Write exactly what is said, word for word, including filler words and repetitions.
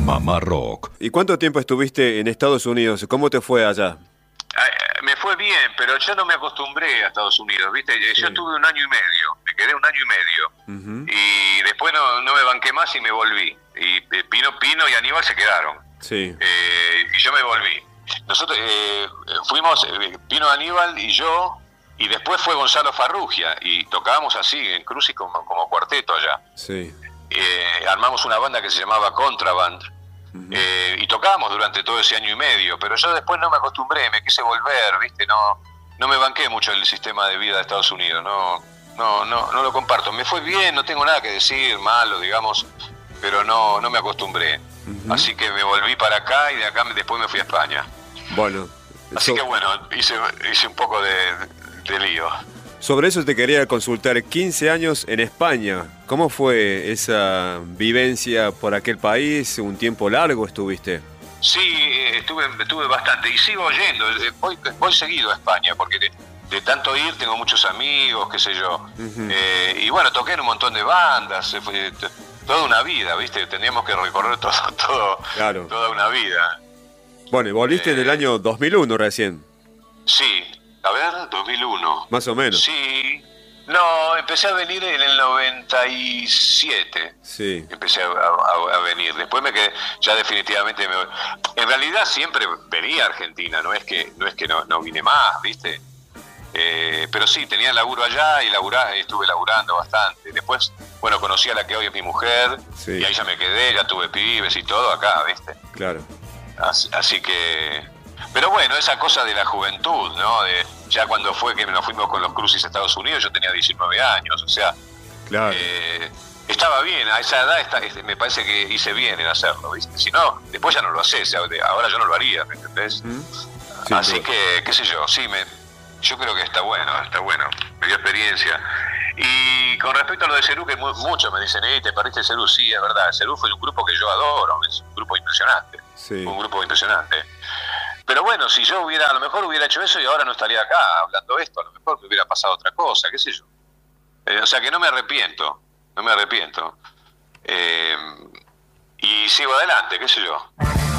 Mamá Rock. ¿Y cuánto tiempo estuviste en Estados Unidos? ¿Cómo te fue allá? Me fue bien, pero yo no me acostumbré a Estados Unidos, ¿viste? Yo sí. estuve un año y medio, me quedé un año y medio. Uh-huh. Y después no, no me banqué más y me volví. Y Pino, Pino y Aníbal se quedaron. Sí. Eh, y yo me volví. Nosotros eh, fuimos, eh, Pino, Aníbal y yo, y después fue Gonzalo Farrugia. Y tocábamos así, en Crucis, como, como cuarteto allá. Sí. Eh, armamos una banda que se llamaba Contraband. Uh-huh. eh, y tocábamos durante todo ese año y medio, pero yo después no me acostumbré, me quise volver, viste, no, no me banqué mucho el sistema de vida de Estados Unidos, no, no, no, no lo comparto. Me fue bien, no tengo nada que decir malo, digamos, pero no, no me acostumbré. Uh-huh. Así que me volví para acá y de acá después me fui a España. Bueno. Así so- que bueno, hice, hice un poco de, de lío. Sobre eso te quería consultar, quince años en España, ¿cómo fue esa vivencia por aquel país? ¿Un tiempo largo estuviste? Sí, estuve, estuve bastante y sigo yendo, voy, voy seguido a España porque de, de tanto ir tengo muchos amigos, qué sé yo. Uh-huh. Eh, y bueno, toqué en un montón de bandas, fue toda una vida, ¿viste? Teníamos que recorrer todo, todo, claro. toda una vida. Bueno, y volviste eh, en el año dos mil uno recién. Sí. A ver, dos mil uno. Más o menos. Sí. No, empecé a venir en el noventa y siete. Sí. Empecé a, a, a venir. Después me quedé, ya definitivamente me... En realidad siempre venía a Argentina, no es que no es que no, no vine más, ¿viste? Eh, pero sí, tenía laburo allá y laburá, estuve laburando bastante. Después, bueno, conocí a la que hoy es mi mujer, sí. Y ahí ya me quedé, ya tuve pibes y todo acá, ¿viste? Claro. Así, así que... Pero bueno, esa cosa de la juventud, ¿no? De, ya cuando fue que nos fuimos con los Crucis a Estados Unidos, yo tenía diecinueve años, o sea, claro. eh, estaba bien, a esa edad está, me parece que hice bien en hacerlo, ¿viste? Si no, después ya no lo haces, ahora yo no lo haría, ¿me entendés? ¿Mm? Sí, así pero... que, qué sé yo, sí, me, yo creo que está bueno, está bueno, me dio experiencia. Y con respecto a lo de Cerú, que muchos me dicen, eh, ¿te perdiste Cerú? Sí, es verdad, Cerú fue un grupo que yo adoro, es un grupo impresionante, sí. Un grupo impresionante. Pero bueno, si yo hubiera, a lo mejor hubiera hecho eso y ahora no estaría acá hablando esto, a lo mejor me hubiera pasado otra cosa, qué sé yo. Eh, o sea que no me arrepiento, no me arrepiento. Eh, y sigo adelante, qué sé yo.